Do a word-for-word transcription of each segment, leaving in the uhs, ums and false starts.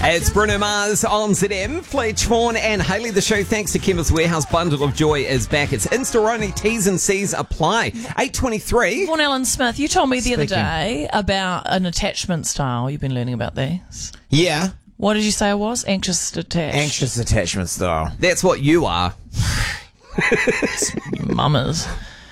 It's Bruno Mars on Z M. Fletch, Vaughan and Hayley. The show, thanks to Chemist Warehouse, Bundle of Joy is back. It's in-store only. T's and C's apply. eight twenty-three. Vaughan Allen Smith, you told me the Speaking. other day about an attachment style. You've been learning about these. Yeah. What did you say it was? Anxious attached. Anxious attachment style. That's what you are. Mummers.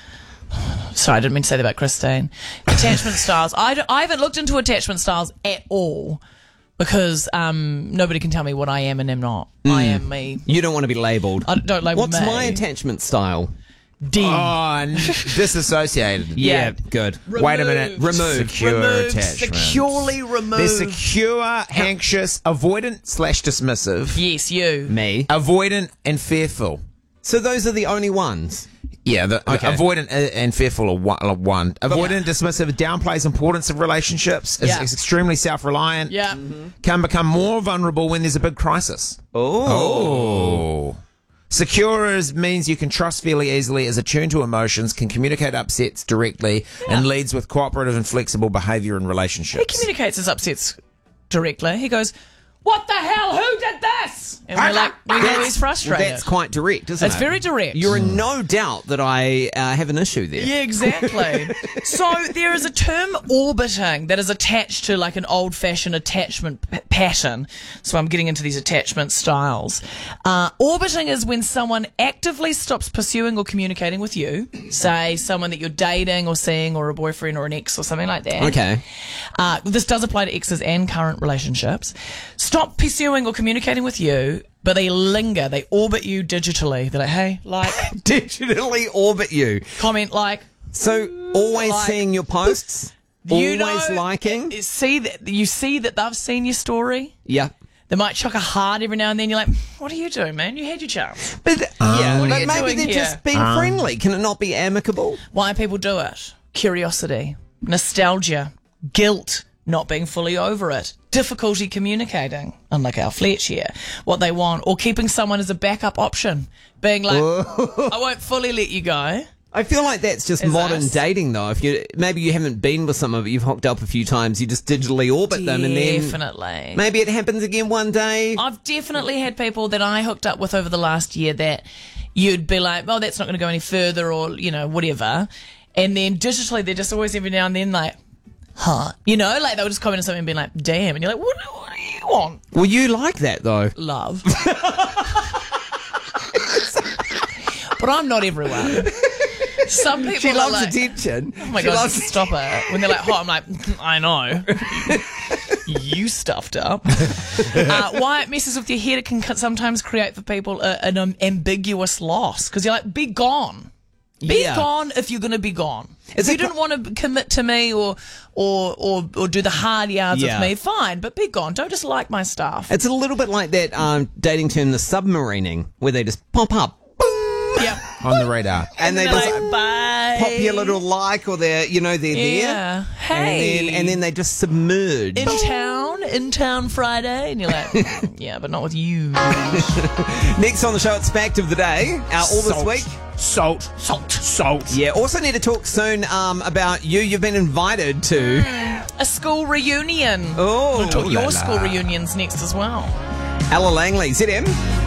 Sorry, I didn't mean to say that about Christine. Attachment styles. I, d- I haven't looked into attachment styles at all because um, nobody can tell me what I am and am not. Mm. I am me. You don't want to be labelled. I don't label What's me. my attachment style? D. Oh, n- disassociated. Yeah, Yeah. good. Wait a minute. Removed. Secure Removed. attachment. Securely removed. They're secure, anxious, avoidant slash dismissive, Yes, you. Me. avoidant and fearful. So those are the only ones? Yeah, the, the Okay. avoidant a- and fearful are one. Are one. Avoidant and dismissive downplays importance of relationships, is, Yeah. is extremely self-reliant, Yeah. can become more vulnerable when there's a big crisis. Oh. Oh. Secure is, means you can trust fairly easily, is attuned to emotions, can communicate upsets directly, and leads with cooperative and flexible behaviour in He relationships. communicates his upsets directly. He goes, "What the hell? Who did this?" And we're like, we know he's frustrated. That's quite direct, isn't It's it? very direct. You're in no doubt that I uh, have an issue there. Yeah, exactly. So there is a term orbiting that is attached to like an old-fashioned attachment p- pattern. So I'm getting into these attachment styles. Uh, orbiting is when someone actively stops pursuing or communicating with you, say someone that you're dating or seeing or a boyfriend or an ex or something like that. Okay. Uh, this does apply to exes and current relationships. Stop pursuing or communicating with you, but they linger. They orbit you digitally. They're like, hey, like, Digitally orbit you. comment, like. So always Like- seeing your posts? You always know, liking? uh, See that you see that they've seen your story. Yeah. They might chuck a heart every now and then. You're like, what are you doing, man? You had your chance. But yeah, What are but you maybe doing they're here? just being friendly. Can it not be amicable? Why people do it? Curiosity, nostalgia, guilt, not being fully over it, difficulty communicating, unlike our Fletch here, what they want, or keeping someone as a backup option, being like, I won't fully let you go. I feel like that's just Is modern us. dating, though. If you maybe you haven't been with someone, but you've hooked up a few times, you just digitally orbit them, and then Definitely. maybe it happens again one day. I've definitely had people that I hooked up with over the last year that you'd be like, oh, that's not going to go any further, or, you know, whatever. And then digitally, they're just always every now and then like, huh. You know, like they'll just comment on something and be like, damn. And you're like, what, what do you want? Well, you like that, though. Love. But I'm not everyone. Some people She are loves like, attention. oh my she God, loves stop it. When they're like, hot, I'm like, I know. You stuffed up. Uh, why it messes with your head, it can c- sometimes create for people a, an um, ambiguous loss. Because you're like, be gone. Be Yeah. gone if you're going to be gone. Is If you it didn't want to commit to me or or or, or do the hard yards Yeah. with me, fine. But be gone. Don't just like my stuff. It's a little bit like that um, dating term, the submarining, where they just pop up. Yeah. On the radar. And they They're just like, bye. pop your little like, or they're, you know, they're Yeah. there. Hey. And then, and then they just submerge. in town, in town Friday, and you're like, yeah, but not with you. Next on the show, it's Fact of the Day. Uh, all this Salt. week. Salt. Salt. Salt. Yeah, also need to talk soon um, about you. You've been invited to. A school reunion. Oh, We'll talk la your la. school reunions next as well. Ella Langley, Z M.